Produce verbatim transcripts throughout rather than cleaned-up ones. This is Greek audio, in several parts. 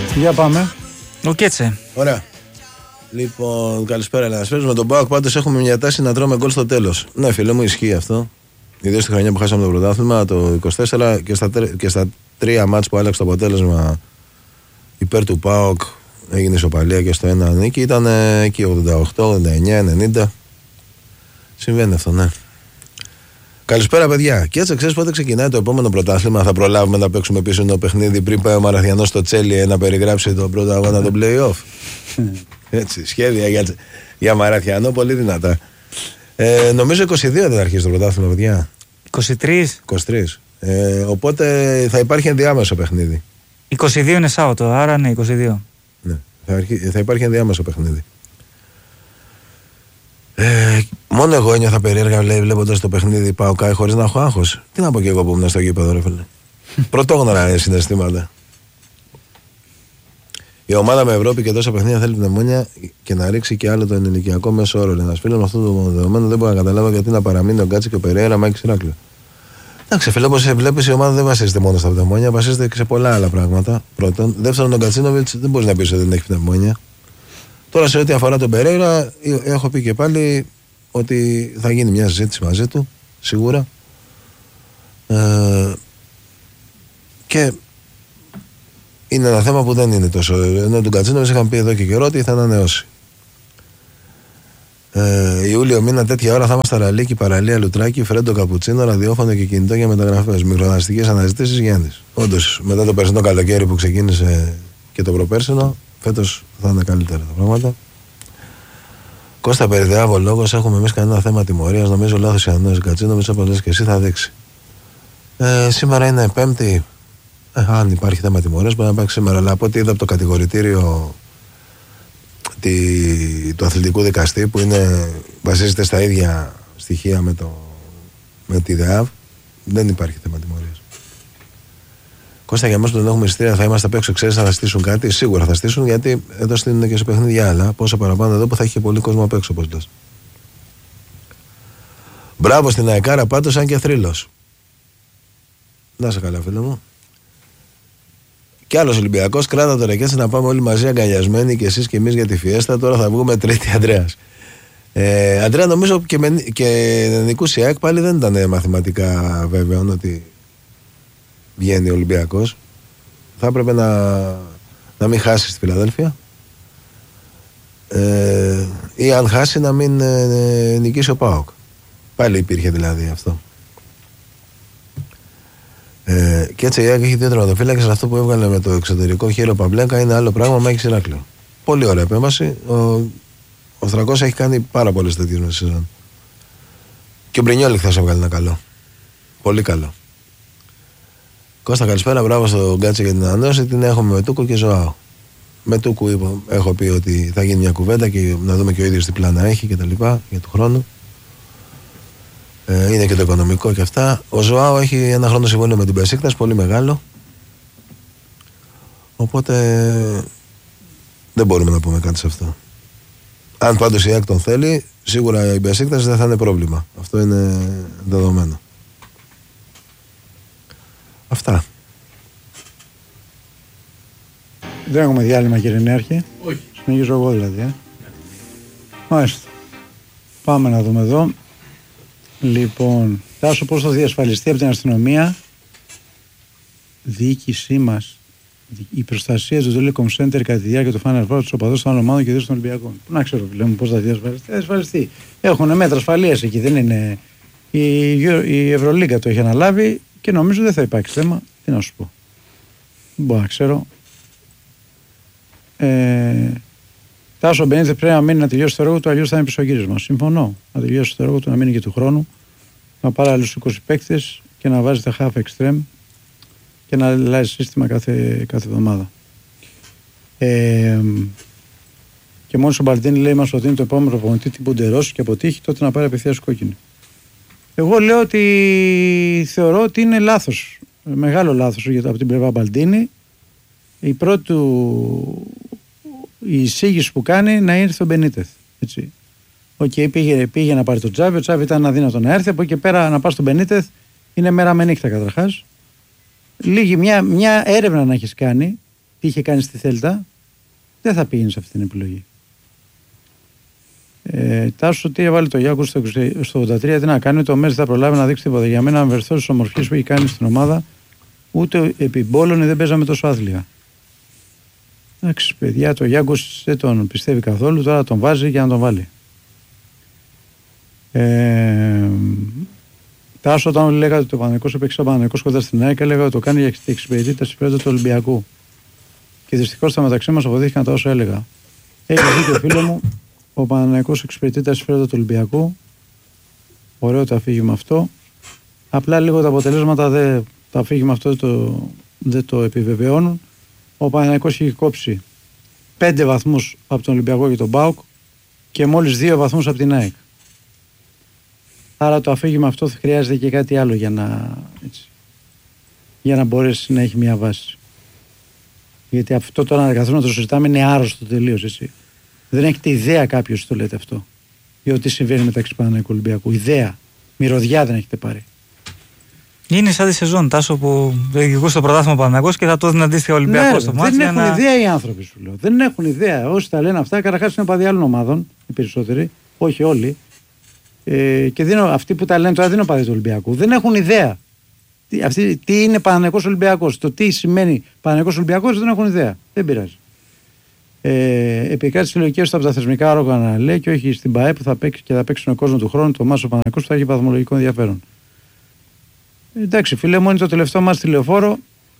Για πάμε. Ο Κέτσε. Ωραία. Λοιπόν, καλησπέρα Ελλάδας. Με τον ΠΑΟΚ πάντως έχουμε μια τάση να τρώμε γκολ στο τέλος. Ναι, φίλε μου, ισχύει αυτό. Ιδίως τη χρονιά που χάσαμε το πρωτάθλημα, το είκοσι τέσσερα και στα, και στα τρία μάτς που άλλαξε το αποτέλεσμα υπέρ του ΠΑΟΚ, έγινε ισοπαλία και στο ένα νίκη. Ήταν εκεί ογδόντα οκτώ, ογδόντα εννιά, ενενήντα. Συμβαίνει αυτό, ναι. Καλησπέρα, παιδιά. Και έτσι, ξέρεις πότε ξεκινάει το επόμενο πρωτάθλημα? Θα προλάβουμε να παίξουμε πίσω το παιχνίδι πριν πάει ο Μαραθιανός στο Τσέλιε να περιγράψει τον πρώτο αγώνα, τον play-off. Έτσι, σχέδια για, για Μαραθιανό, πολύ δυνατά. Ε, νομίζω είκοσι δύο δεν αρχίζει το πρωτάθλημα, παιδιά. είκοσι τρία. είκοσι τρία. Ε, οπότε θα υπάρχει ενδιάμεσο παιχνίδι. είκοσι δύο είναι Σάββατο, άρα ναι, είκοσι δύο. Ναι, θα, αρχί, θα υπάρχει ενδιάμεσο παιχνίδι. Ε, μόνο εγώ ένιωθα περίεργα βλέποντας το παιχνίδι ΠΑΟΚ χωρίς να έχω άγχος. Τι να πω κι εγώ που ήμουν στο γήπεδο, ρε φίλε. Πρωτόγνωρα συναισθήματα. Η ομάδα με Ευρώπη και τόσα παιχνίδια θέλει πνευμόνια και να ρίξει και άλλο το ενηλικιακό μέσο όρο. Ένα φίλο με αυτό το δεδομένο δεν μπορεί να καταλάβει γιατί να παραμείνει ο Γκάτσι και ο Περέιρα Μάκη Ηράκλειο. Εντάξει, φίλε, όπως βλέπεις, η ομάδα δεν βασίζεται μόνο στα πνευμόνια, βασίζεται και σε πολλά άλλα πράγματα. Πρώτον. Δεύτερον, τον Κατσίνοβιτς δεν μπορεί να πει ότι δεν έχει πνευμόνια. Τώρα, σε ό,τι αφορά τον Περέιρα, έχω πει και πάλι ότι θα γίνει μια συζήτηση μαζί του, σίγουρα. Ε, και είναι ένα θέμα που δεν είναι τόσο. Ενώ του Κατσίνοβιτς είχαν πει εδώ και καιρό ότι θα ανανεώσει. Ε, Ιούλιο μήνα, τέτοια ώρα θα είμαστε Ραλίκη, παραλία Λουτράκη, Φρέντο Καπουτσίνο, ραδιόφωνο και κινητό για μεταγραφές. Μικροδαναστικές αναζητήσεις Γιάννης. Όντως, μετά το περσινό καλοκαίρι που ξεκίνησε και το προπέρσινο, φέτος θα είναι καλύτερα τα πράγματα. Κώστα Περιδεάβο, λόγος, έχουμε εμείς κανένα θέμα τιμωρίας. Νομίζω λάθος η ανόηση Κατσίνοβιτς, όπως λες και εσύ, θα δείξει. Ε, σήμερα είναι Πέμπτη. Ε, αν υπάρχει θέμα τιμωρίας, μπορεί να πάει σήμερα. Αλλά από ό,τι είδα από το κατηγορητήριο τη, του αθλητικού δικαστή, που είναι, βασίζεται στα ίδια στοιχεία με, το, με τη ΔΕΑΒ, δεν υπάρχει θέμα τιμωρίας. Κώστα, για εμάς που δεν έχουμε εισιτήρια, θα είμαστε απ' έξω, ξέρεις, θα στήσουν κάτι. Σίγουρα θα στήσουν, γιατί εδώ στείλουν και σε παιχνίδια άλλα. Πόσα παραπάνω εδώ που θα έχει και πολύ κόσμο απ' έξω, όπως λες. Μπράβο στην Αεκάρα πάντως, αν και θρύλος. Να σε καλά, φίλε μου. Κι άλλος Ολυμπιακός, κράτα το ρεκέτς να πάμε όλοι μαζί αγκαλιασμένοι και εσείς και εμείς για τη φιέστα. Τώρα θα βγούμε Τρίτη, Αντρέας. Ε, Αντρέα, νομίζω και, με, και νικούσε η ΑΕΚ πάλι δεν ήταν μαθηματικά βέβαιο ότι βγαίνει ο Ολυμπιακός. Θα έπρεπε να, να μην χάσει στη Φιλαδέλφια. Ε, ή αν χάσει να μην ε, νικήσει ο ΠΑΟΚ. Πάλι υπήρχε δηλαδή αυτό. Ε, και έτσι η ΑΕΚ έχει δύο τερματοφύλακες. Αυτό που έβγαλε με το εξωτερικό χέρι ο Παμπλέκα είναι άλλο πράγμα. Μάκης Ηράκλειο. Πολύ ωραία επέμβαση. Ο, ο Θρακός έχει κάνει πάρα πολλές τέτοιες μέσα στη σεζόν. Και ο Μπρινιόλη χθες έβγαλε ένα καλό. Πολύ καλό. Κώστα, καλησπέρα. Μπράβο στον Γκάτσε για την ανανέωση. Την έχουμε με Τούκο και Ζωάο. Με Τούκο είπα, έχω πει ότι θα γίνει μια κουβέντα και να δούμε και ο ίδιος τι πλάνα έχει και τα λοιπά για του χρόνου. Είναι και το οικονομικό και αυτά. Ο Ζωάο έχει ένα χρόνο συμβόλαιο με την Μπεσίκτας, πολύ μεγάλο. Οπότε δεν μπορούμε να πούμε κάτι σε αυτό. Αν πάντως η ΑΕΚ τον θέλει, σίγουρα η Μπεσίκτας δεν θα είναι πρόβλημα. Αυτό είναι δεδομένο. Αυτά. Δεν έχουμε διάλειμμα, κύριε Νέαρχη. Όχι. Συνεχίζω εγώ δηλαδή. Ε. Μάλιστα. Πάμε να δούμε εδώ. Λοιπόν, Τάσο, πώς θα διασφαλιστεί από την αστυνομία, διοίκησή μας, η προστασία του Telecom Center κατά τη διάρκεια του Final Four, του οπαδούς των άλλων ομάδων και των Ολυμπιακών? Πού να ξέρω, φίλε μου, πώς θα διασφαλιστεί. Θα διασφαλιστεί. Έχουν μέτρα ασφαλείας εκεί, δεν είναι. Η, η Ευρωλίγκα το έχει αναλάβει και νομίζω δεν θα υπάρξει θέμα. Τι να σου πω. Δεν μπορώ να ξέρω. Ε, Τάσο Μπενίτες πρέπει να μείνει να τελειώσει το έργο του, αλλιώς θα είναι πισωγύρισμα. Συμφωνώ. Να τελειώσει το έργο του, να μείνει και του χρόνου, να πάρει άλλους είκοσι παίκτες και να βάζει τα half extreme και να αλλάζει σύστημα κάθε, κάθε εβδομάδα. Ε, και μόνο ο Μπαλτίνη λέει μας ότι είναι το επόμενο προπονητή την Ποντερώσει και αποτύχει, τότε να πάρει απευθείας κόκκινη. Εγώ λέω ότι θεωρώ ότι είναι λάθος, μεγάλο λάθος από την πλευρά Μπαλτίνη. Η πρώτη του η εισήγηση που κάνει να ήρθε ο Μπενίτεθ. Έτσι. Οκ, okay, πήγε, πήγε να πάρει τον Τζάβι, ο Τζάβι ήταν αδύνατο να έρθει. Από εκεί και πέρα να πας στον Μπενίτεθ είναι μέρα με νύχτα καταρχάς. Λίγη μια, μια έρευνα να έχεις κάνει τι είχε κάνει στη Θέλτα, δεν θα πήγαινε σε αυτή την επιλογή. Ε, Τάσο, τι έβαλε το Γιάκου στο, στο ογδόντα τρία, τι να κάνει, το Μέση θα προλάβει να δείξει τίποτα. Για μένα, αν βρεθώ στις ομορφιές που έχει κάνει στην ομάδα, ούτε επί μπόλων δεν παίζαμε τόσο άθλια. Εντάξει, παιδιά, το Γιάκου δεν τον πιστεύει καθόλου, τώρα τον βάζει για να τον βάλει. Ε, Τάσο, όταν λέγατε ότι ο Παναθηναϊκός έπαιξε ο Παναθηναϊκός κοντά στην ΑΕΚ, έλεγα ότι το κάνει για εξυπηρετεί τα συμφέροντα του Ολυμπιακού. Και δυστυχώς στα μεταξύ μας αποδείχθηκαν τα όσα έλεγα. Έχει δίκιο, φίλε μου, ο Παναθηναϊκός εξυπηρετεί τα συμφέροντα του Ολυμπιακού. Ωραίο το αφήγημα αυτό. Απλά λίγο τα αποτελέσματα δεν, το αφήγημα αυτό το, δεν το επιβεβαιώνουν. Ο Παναθηναϊκός έχει κόψει πέντε βαθμούς από τον Ολυμπιακό και τον ΠΑΟΚ και μόλις δύο βαθμούς από την ΑΕΚ. Άρα το αφήγημα αυτό χρειάζεται και κάτι άλλο για να, έτσι, για να μπορέσει να έχει μια βάση. Γιατί αυτό τώρα να καθόλου να το συζητάμε είναι άρρωστο τελείως, έτσι. Δεν έχετε ιδέα κάποιος το λέτε αυτό. Για ό,τι συμβαίνει μεταξύ Παναθηναϊκού και Ολυμπιακού. Ιδέα. Μυρωδιά δεν έχετε πάρει. Είναι σαν τη σεζόν, Τάσο, που διεκδικούσε το πρωτάθλημα ο Παναθηναϊκός και θα το έδινε αντίστοιχα ο Ολυμπιακός Ναι, στο δεν μάτι. έχουν να... ιδέα οι άνθρωποι, σου λέω. Δεν έχουν ιδέα. Όσοι τα λένε αυτά, καταρχάς είναι παδί άλλων ομάδων, οι περισσότεροι, όχι όλοι. Ε, και δίνω, αυτοί που τα λένε τώρα δεν είναι παδί του Ολυμπιακού. Δεν έχουν ιδέα. Τι, αυτοί, τι είναι Παναθηναϊκός Ολυμπιακός. Το τι σημαίνει Παναθηναϊκός Ολυμπιακός δεν έχουν ιδέα. Δεν πειράζει. Ε, επικράτησε τη λογική από τα θεσμικά όργανα, λέει, και όχι στην ΠΑΕ που θα παίξει και θα παίξει στον κόσμο του χρόνου το Μάσο Παναθηναϊκός που θα έχει βαθμολογικό ενδιαφέρον. Ε, εντάξει, φίλε μου, είναι το τελευταίο μας τηλεοφόρο.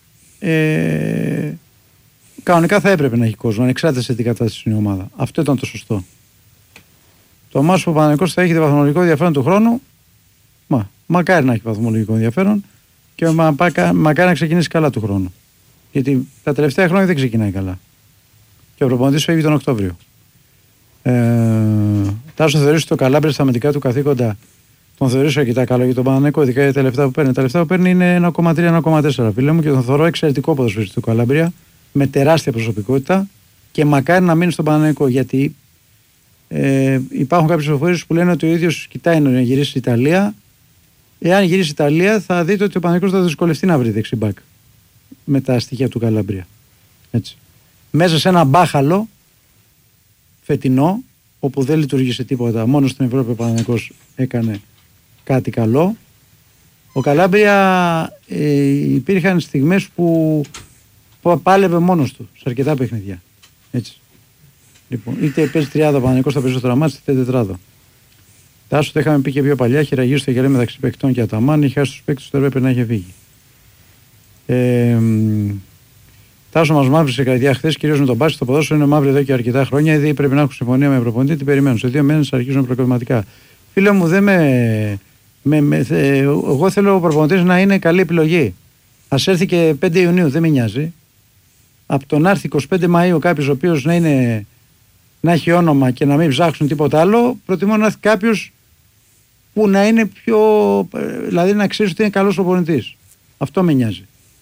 Ε, κανονικά θα έπρεπε να έχει κόσμο, ανεξάρτητα σε τι κατάσταση είναι η ομάδα. Αυτό ήταν το σωστό. Το Μάσο Παναθηναϊκός θα έχει το βαθμολογικό ενδιαφέρον του χρόνου. Μα, μακάρι να έχει βαθμολογικό ενδιαφέρον και μα, μακάρι να ξεκινήσει καλά του χρόνου. Γιατί τα τελευταία χρόνια δεν ξεκινάει καλά. Και ο προπονητής φεύγει τον Οκτώβριο. Ε, Τάσο, θεωρείς το Καλάμπρια στα αμυντικά του καθήκοντα, τον θεωρείς αρκετά καλό για τον Παναθηναϊκό, ειδικά για τα λεφτά που παίρνει. Τα λεφτά που παίρνει είναι ένα κόμμα τρία με ένα κόμμα τέσσερα, φίλε μου, και τον θεωρώ εξαιρετικό ποδοσφαιριστή του Καλάμπρια, με τεράστια προσωπικότητα και μακάρι να μείνει στον Παναθηναϊκό. Γιατί ε, υπάρχουν κάποιες πληροφορίες που λένε ότι ο ίδιος κοιτάει να γυρίσει στην Ιταλία. Εάν γυρίσει στην Ιταλία, θα δείτε ότι ο Παναθηναϊκός θα δυσκολευτεί να βρει δεξιμπάκ με τα στοιχεία του Καλάμπρια. Έτσι. Μέσα σε ένα μπάχαλο φετινό, όπου δεν λειτουργήσε τίποτα, μόνο στην Ευρώπη ο Παναθηναϊκός έκανε κάτι καλό. Ο Καλάμπρια ε, υπήρχαν στιγμές που, που πάλευε μόνος του σε αρκετά παιχνίδια. Έτσι. Λοιπόν, είτε παίζει τριάδα ο Παναθηναϊκός στα περισσότερα μάτια, είτε τετράδα. Τάσο το είχαμε πει και πιο παλιά, χειραγύρω στο γερέ μεταξύ παικτών και Αταμάν, είχε χάσει τους παίκτες του, έπρεπε να είχε φύγει. Ε, Τάσο μας μαύρησε η καρδιά χθες, κυρίως με τον μπάσκετ. Το ποδόσφαιρο είναι μαύρο εδώ και αρκετά χρόνια. Ήδη πρέπει να έχουν συμφωνία με προπονητή. Τι περιμένουν. Σε δύο μήνες αρχίζουν προκριματικά. Φίλε μου, δεν με. με, με θε, εγώ θέλω ο προπονητής να είναι καλή επιλογή. Ας έρθει και πέντε Ιουνίου, δεν με νοιάζει. Από το να έρθει εικοστή πέμπτη Μαΐου κάποιος ο οποίος να, είναι, να έχει όνομα και να μην ψάξουν τίποτα άλλο, προτιμώ να έρθει κάποιος που να είναι πιο. Δηλαδή να ξέρει ότι είναι καλός προπονητής. Αυτό με νοιάζει.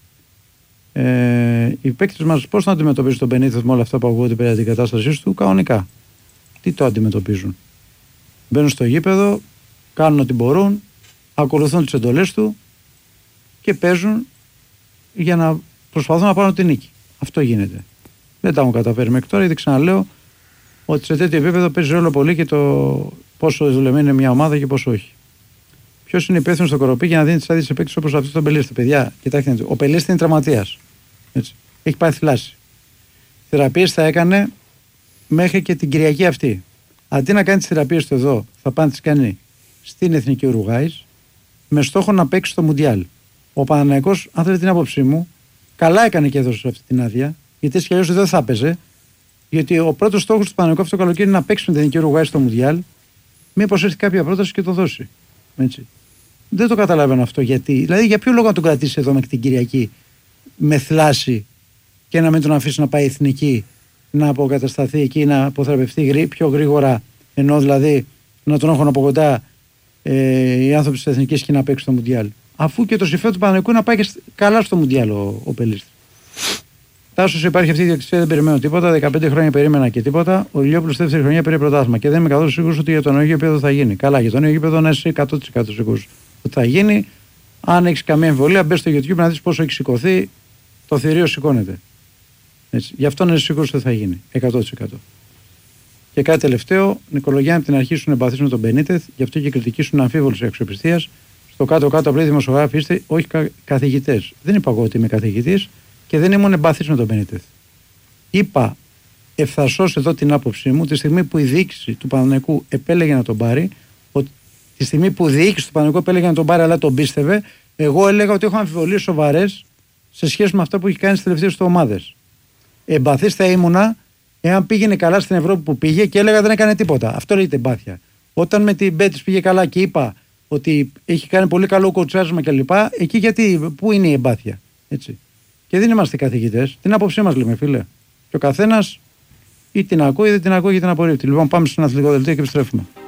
Ε, οι παίκτες μας πώς να αντιμετωπίζουν τον Μπενίτεθ με όλα αυτά που ακούγονται περί την κατάστασή του? Κανονικά. Τι το αντιμετωπίζουν? Μπαίνουν στο γήπεδο, κάνουν ό,τι μπορούν, ακολουθούν τις εντολές του και παίζουν για να προσπαθούν να πάρουν την νίκη. Αυτό γίνεται. Δεν τα έχουν καταφέρει μέχρι τώρα, γιατί ξαναλέω ότι σε τέτοιο επίπεδο παίζει ρόλο πολύ και το πόσο δουλεμένη είναι μια ομάδα και πόσο όχι. Ποιος είναι υπεύθυνος στο Κοροπή για να δίνει τις άδειες σε παίκτες όπως αυτό τον Πελίστη? Παιδιά, κοιτάξτε, ο Πελίστη είναι τραυματίας. Έχει πάει θυλάσει. Θεραπείες θα έκανε μέχρι και την Κυριακή αυτή. Αντί να κάνει τις θεραπείες του εδώ, θα πάνε τις κάνει στην Εθνική Ουρουγάης με στόχο να παίξει στο Μουντιάλ. Ο Παναθηναϊκός, αν θέλετε την άποψή μου, καλά έκανε και έδωσε αυτή την άδεια, γιατί έτσι κι αλλιώς δεν θα έπαιζε. Γιατί ο πρώτος στόχος του Παναθηναϊκού αυτό το καλοκαίρι είναι να παίξει με την Εθνική Ουρουγάη στο Μουντιάλ. Μήπως έρθει κάποια πρόταση και το δώσει. Έτσι. Δεν το καταλαβαίνω αυτό. Γιατί, δηλαδή, για ποιο λόγο να τον κρατήσει εδώ μέχρι την Κυριακή με θλάση και να μην τον αφήσει να πάει εθνική, να αποκατασταθεί εκεί, να αποθεραπευτεί πιο γρήγορα, ενώ δηλαδή να τον έχουν από κοντά ε, οι άνθρωποι της εθνικής και να παίξει στο Μουντιάλ. Αφού και το συμφέρον του Παναθηναϊκού να πάει και καλά στο Μουντιάλ ο, ο Πελίστης. Τάσος υπάρχει αυτή η διοκτησία, δεν περιμένω τίποτα. δεκαπέντε χρόνια περίμενα και τίποτα. Ο Ηλιόπουλος στη δεύτερη χρονιά πήρε πρωτάθλημα και δεν είμαι καθόλου σίγουρος ότι για το νέο γήπεδο θα γίνει. Καλά, για το νέο γήπεδο να είσαι εκατό τοις εκατό σίγουρος ότι θα γίνει. Αν έχεις καμία εμβολία, μπες στο YouTube να δεις πόσο έχει σηκωθεί. Το θηρίο σηκώνεται. Έτσι. Γι' αυτό είναι σίγουρος ότι θα γίνει. εκατό τοις εκατό. Και κάτι τελευταίο, Νικολογιάννη από την αρχή σου εμπαθείς με τον Μπενίτεθ, γι' αυτό και η κριτική σου είναι αμφίβολη αξιοπιστίας. Στο κάτω-κάτω απλοί δημοσιογράφοι είστε, όχι κα, καθηγητές. Δεν είπα εγώ ότι είμαι καθηγητής και δεν ήμουν εμπαθής με τον Μπενίτεθ. Είπα ευθαρσώς εδώ την άποψή μου, τη στιγμή που η διοίκηση του Παναθηναϊκού επέλεγε να τον πάρει, ότι τη στιγμή που η διοίκηση του Παναθηναϊκού επέλεγε να τον πάρει, αλλά τον πίστευε, εγώ έλεγα ότι έχω αμφιβολίες σοβαρές σε σχέση με αυτά που έχει κάνει στις τελευταίες του ομάδες. Εμπαθής θα ήμουνα εάν πήγαινε καλά στην Ευρώπη που πήγε και έλεγα δεν έκανε τίποτα. Αυτό λέγεται εμπάθεια. Όταν με την Μπέτης πήγε καλά και είπα ότι έχει κάνει πολύ καλό κοουτσάρισμα κλπ. Εκεί γιατί, πού είναι η εμπάθεια. Έτσι. Και δεν είμαστε καθηγητές. Την άποψή μας λέμε, φίλε. Και ο καθένας ή την ακούει ή δεν την ακούει ή την απορρίπτει. Λοιπόν, πάμε στον αθλητικό δελτίο και επιστρέφουμε.